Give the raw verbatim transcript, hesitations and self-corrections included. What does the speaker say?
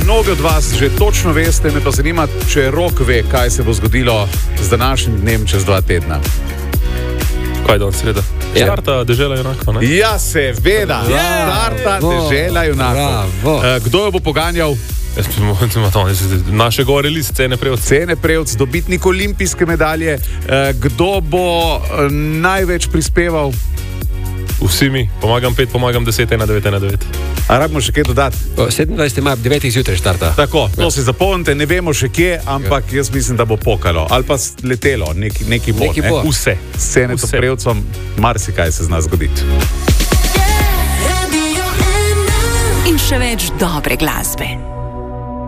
mnogi od vas že točno veste, me pa zanima, če Rok ve, kaj se bo zgodilo z današnjim dnem čez dva tedna. Kaj danes sreda? Ja. Starta dežela junakov, ne? Ja, seveda, starta dežela junakov. Kdo jo bo poganjal? Naše gore list, Cene Prevc. Cene Prevc, dobitnik olimpijske medalje. Kdo bo največ prispeval? Vsi mi, pomagam pet, pomagam deset, ena devet, ena devet. A rabimo še kaj dodati? sedemindvajseti maj, devetih zjutraj štarta. Tako, to ja. si zapomnite, ne vemo še kje, ampak ja. jaz mislim, da bo pokalo. Ali pa letelo, neki, neki bo. Neki bo. Ne? Vse. S Cene Prevcom, marsikaj se zna zgoditi. In še več dobre glasbe.